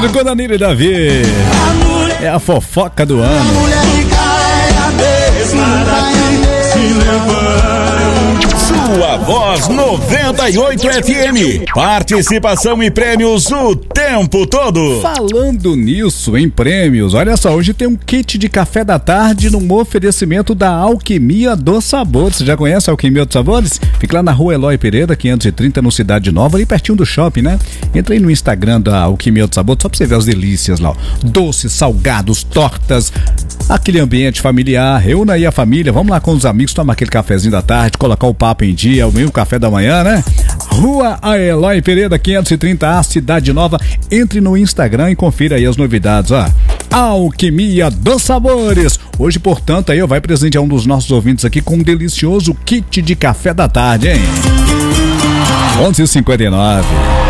Pedro com Danilo e Davi. É a fofoca do ano. Sua Voz 98 FM. Participação e prêmios o tempo todo. Falando nisso, em prêmios, olha só, hoje tem um kit de café da tarde num oferecimento da Alquimia dos Sabores. Você já conhece a Alquimia dos Sabores? Fica lá na Rua Eloy Pereira, 530, no Cidade Nova, ali pertinho do shopping, né? Entra aí no Instagram da Alquimia dos Sabores, só pra você ver as delícias lá, ó. Doces, salgados, tortas, aquele ambiente familiar. Reúna aí a família, vamos lá com os amigos, tomar aquele cafezinho da tarde, colocar o papo em dia, o mesmo café da manhã, né? Rua Eloy Pereira, 530A, Cidade Nova. Entre no Instagram e confira aí as novidades, ó. Alquimia dos Sabores. Hoje, portanto, aí vai presentear um dos nossos ouvintes aqui com um delicioso kit de café da tarde, hein? 11h59.